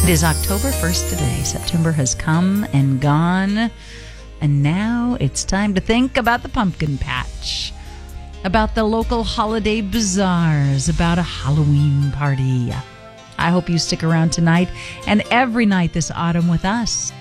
It is October 1st today. September has come and gone. And now it's time to think about the pumpkin patch, about the local holiday bazaars, about a Halloween party. I hope you stick around tonight and every night this autumn with us